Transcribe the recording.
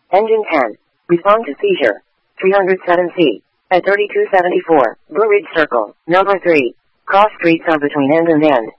Engine 10. Respond to seizure. 307C. At 3274, Blue Ridge Circle, number 3. Cross streets are between end and end.